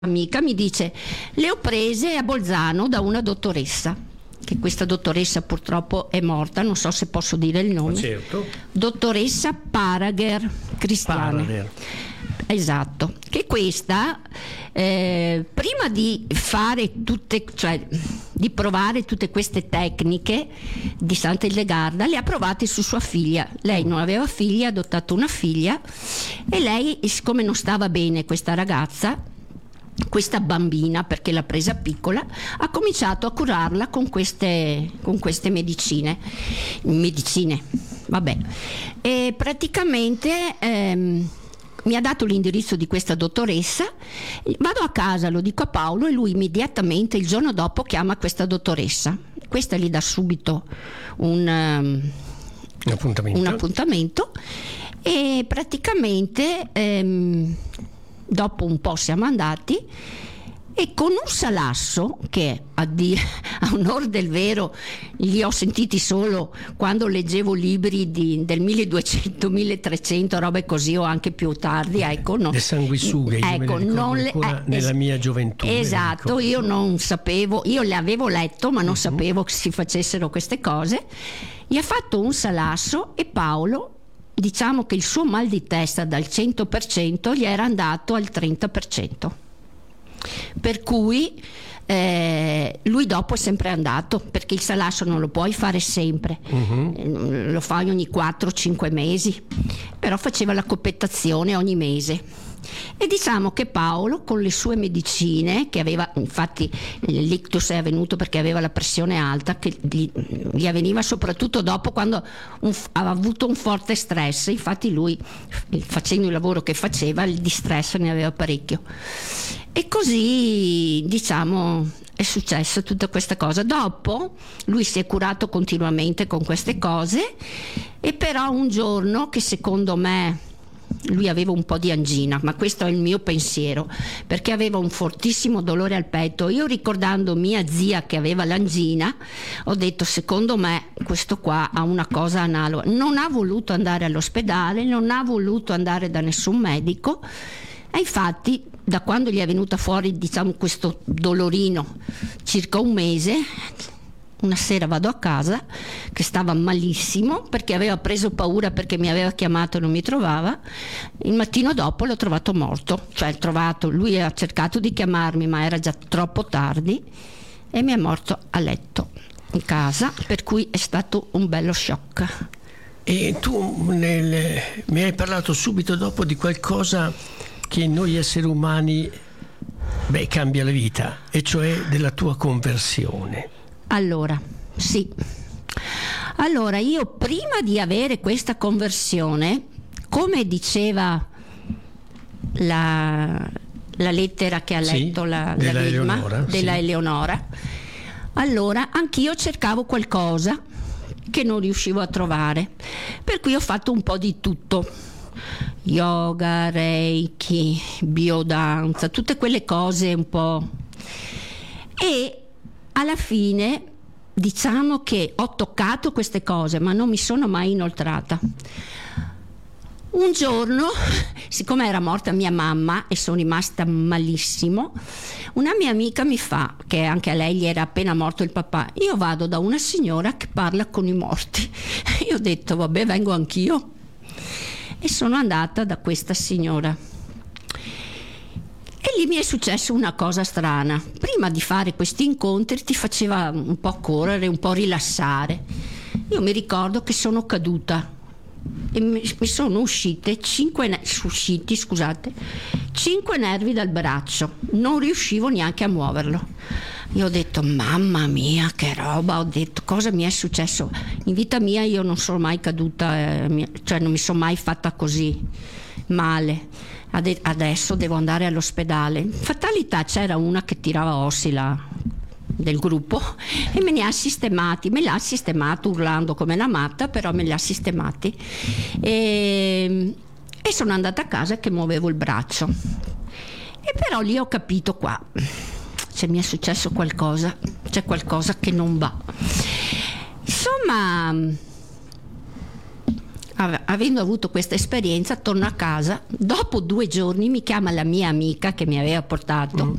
amica mi dice: le ho prese a Bolzano da una dottoressa, che questa dottoressa purtroppo è morta, non so se posso dire il nome. Certo. Dottoressa Parager Cristiane. Parager. Esatto, che questa prima di fare tutte, cioè di provare tutte queste tecniche di Santa Ildegarda, le ha provate su sua figlia. Lei non aveva figli, ha adottato una figlia, e lei, siccome non stava bene questa ragazza, questa bambina, perché l'ha presa piccola, ha cominciato a curarla con queste medicine, vabbè, e praticamente mi ha dato l'indirizzo di questa dottoressa. Vado a casa, lo dico a Paolo, e lui immediatamente il giorno dopo chiama questa dottoressa. Questa gli dà subito un appuntamento, e praticamente dopo un po' siamo andati, e con un salasso che a onor del vero li ho sentiti solo quando leggevo libri del 1200-1300, robe così, o anche più tardi, ecco, no. Le sanguisughe, ecco, nella mia gioventù. Esatto, io non sapevo, io le avevo letto ma non sapevo che si facessero queste cose. Gli ha fatto un salasso, e Paolo, diciamo che il suo mal di testa dal 100% gli era andato al 30%, per cui lui dopo è sempre andato, perché il salasso non lo puoi fare sempre, lo fai ogni 4-5 mesi, però faceva la coppettazione ogni mese. E diciamo che Paolo, con le sue medicine, che aveva, infatti l'ictus è avvenuto perché aveva la pressione alta, che gli avveniva soprattutto dopo, quando aveva avuto un forte stress. Infatti lui, facendo il lavoro che faceva, di stress ne aveva parecchio, e così, diciamo, è successa tutta questa cosa. Dopo lui si è curato continuamente con queste cose, e però un giorno, che secondo me lui aveva un po' di angina, ma questo è il mio pensiero, perché aveva un fortissimo dolore al petto. Io, ricordando mia zia che aveva l'angina, ho detto: secondo me questo qua ha una cosa analoga. Non ha voluto andare all'ospedale, non ha voluto andare da nessun medico, e infatti da quando gli è venuta fuori, diciamo, questo dolorino, circa un mese, una sera vado a casa che stava malissimo, perché aveva preso paura, perché mi aveva chiamato e non mi trovava. Il mattino dopo l'ho trovato morto, lui ha cercato di chiamarmi ma era già troppo tardi, e mi è morto a letto in casa, per cui è stato un bello shock. E tu mi hai parlato subito dopo di qualcosa che noi esseri umani cambia la vita, e cioè della tua conversione. Allora, sì. Allora, io prima di avere questa conversione, come diceva la lettera che ha letto la della Eleonora, allora anch'io cercavo qualcosa che non riuscivo a trovare, per cui ho fatto un po' di tutto: yoga, reiki, biodanza, tutte quelle cose un po', e alla fine diciamo che ho toccato queste cose ma non mi sono mai inoltrata. Un giorno, siccome era morta mia mamma e sono rimasta malissimo, una mia amica mi fa, che anche a lei gli era appena morto il papà: io vado da una signora che parla con i morti. Io ho detto: vabbè, vengo anch'io, e sono andata da questa signora. E lì mi è successa una cosa strana. Prima di fare questi incontri ti faceva un po' correre, un po' rilassare. Io mi ricordo che sono caduta e mi sono usciti 5 nervi dal braccio, non riuscivo neanche a muoverlo. Io ho detto: mamma mia, che roba! Ho detto: cosa mi è successo? In vita mia io non sono mai caduta, cioè non mi sono mai fatta così male. Adesso devo andare all'ospedale. Fatalità, c'era una che tirava ossi del gruppo, e me l'ha sistemato urlando come una matta, però me li ha sistemati, e sono andata a casa che muovevo il braccio. E però lì ho capito: qua se mi è successo qualcosa, c'è qualcosa che non va. Insomma, avendo avuto questa esperienza, torno a casa, dopo 2 giorni mi chiama la mia amica che mi aveva portato